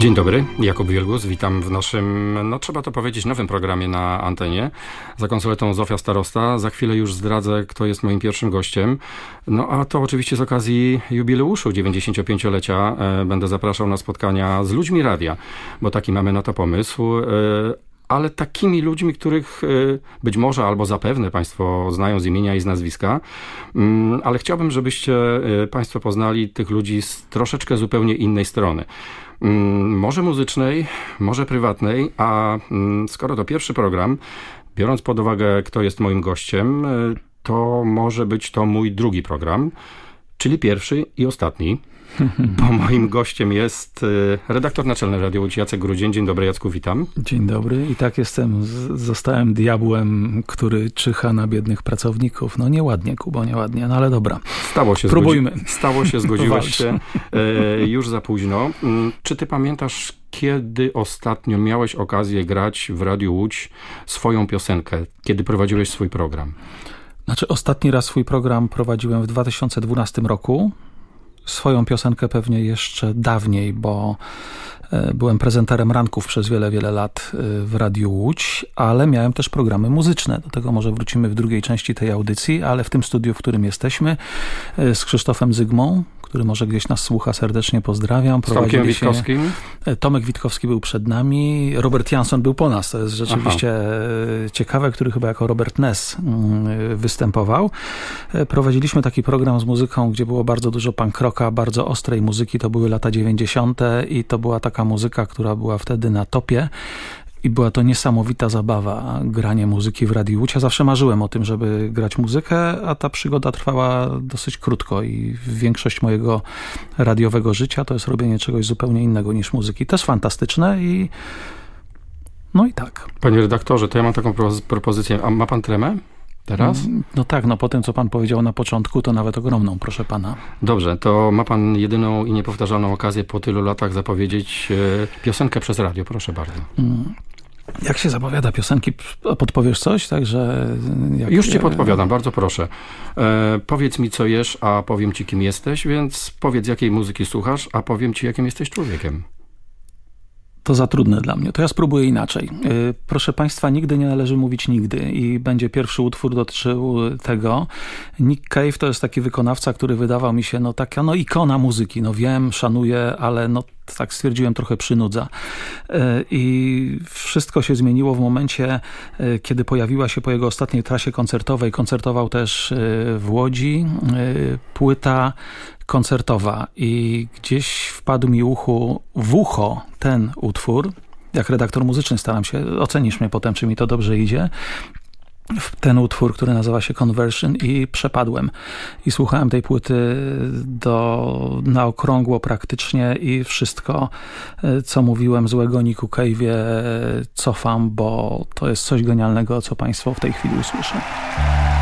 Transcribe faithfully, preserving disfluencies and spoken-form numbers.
Dzień dobry, Jakub Wielgus, witam w naszym, no trzeba to powiedzieć, nowym programie na antenie. Za konsoletą Zofia Starosta. Za chwilę już zdradzę, kto jest moim pierwszym gościem. No a to oczywiście z okazji jubileuszu dziewięćdziesięciopięciolecia e, będę zapraszał na spotkania z ludźmi radia, bo taki mamy na to pomysł. E, ale takimi ludźmi, których być może albo zapewne Państwo znają z imienia i z nazwiska, ale chciałbym, żebyście Państwo poznali tych ludzi z troszeczkę zupełnie innej strony. Może muzycznej, może prywatnej, a skoro to pierwszy program, biorąc pod uwagę, kto jest moim gościem, to może być to mój drugi program, czyli pierwszy i ostatni. Bo moim gościem jest redaktor naczelny Radia Łódź Jacek Grudzień. Dzień dobry, Jacku, witam. Dzień dobry. I tak jestem, zostałem diabłem, który czyha na biednych pracowników. No nieładnie, Kubo, nieładnie, no ale dobra. Stało się. Próbujmy. Zgodzi- stało się, zgodziłeś się e, już za późno. Czy ty pamiętasz, kiedy ostatnio miałeś okazję grać w Radiu Łódź swoją piosenkę? Kiedy prowadziłeś swój program? Znaczy, ostatni raz swój program prowadziłem w dwa tysiące dwunastym roku. Swoją piosenkę pewnie jeszcze dawniej, bo byłem prezenterem ranków przez wiele, wiele lat w Radiu Łódź, ale miałem też programy muzyczne. Do tego może wrócimy w drugiej części tej audycji, ale w tym studiu, w którym jesteśmy, z Krzysztofem Zygmą, który może gdzieś nas słucha, serdecznie pozdrawiam. Z Tomkiem Witkowskim? Tomek Witkowski był przed nami, Robert Jansson był po nas. To jest rzeczywiście Aha. ciekawe, który chyba jako Robert Ness występował. Prowadziliśmy taki program z muzyką, gdzie było bardzo dużo punk rocka, bardzo ostrej muzyki. To były lata dziewięćdziesiąte i to była taka muzyka, która była wtedy na topie. I była to niesamowita zabawa, granie muzyki w Radiu Łódź. Ja zawsze marzyłem o tym, żeby grać muzykę, a ta przygoda trwała dosyć krótko i większość mojego radiowego życia to jest robienie czegoś zupełnie innego niż muzyki. To jest fantastyczne i no i tak. Panie redaktorze, to ja mam taką propozycję. A ma pan tremę teraz? No tak, no po tym, co pan powiedział na początku, to nawet ogromną, proszę pana. Dobrze, to ma pan jedyną i niepowtarzalną okazję po tylu latach zapowiedzieć e, piosenkę przez radio. Proszę bardzo. Hmm. Jak się zapowiada piosenki? Podpowiesz coś? Także jak... Już ci podpowiadam, bardzo proszę. E, powiedz mi, co jesz, a powiem ci, kim jesteś, więc powiedz, jakiej muzyki słuchasz, a powiem ci, jakim jesteś człowiekiem. To za trudne dla mnie. To ja spróbuję inaczej. Proszę Państwa, nigdy nie należy mówić nigdy i będzie pierwszy utwór dotyczył tego. Nick Cave to jest taki wykonawca, który wydawał mi się no taka no ikona muzyki. No wiem, szanuję, ale no tak stwierdziłem, trochę przynudza. I wszystko się zmieniło w momencie, kiedy pojawiła się po jego ostatniej trasie koncertowej. Koncertował też w Łodzi. Płyta koncertowa i gdzieś wpadł mi uchu, w ucho ten utwór. Jak redaktor muzyczny staram się, ocenisz mnie potem, czy mi to dobrze idzie. Ten utwór, który nazywa się Conversion i przepadłem. I słuchałem tej płyty do, na okrągło praktycznie i wszystko, co mówiłem złego o Nicku Cave'ie, cofam, bo to jest coś genialnego, co Państwo w tej chwili usłyszą.